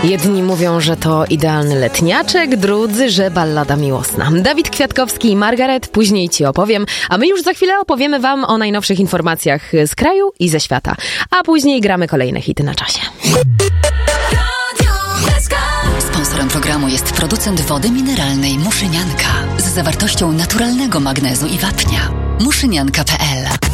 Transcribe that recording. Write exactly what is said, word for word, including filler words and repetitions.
Jedni mówią, że to idealny letniaczek, drudzy, że ballada miłosna. Dawid Kwiatkowski i Margaret, później ci opowiem, a my już za chwilę opowiemy wam o najnowszych informacjach z kraju i ze świata. A później gramy kolejne hity na czasie. Sponsorem programu jest producent wody mineralnej Muszynianka z zawartością naturalnego magnezu i wapnia. muszynianka kropka p l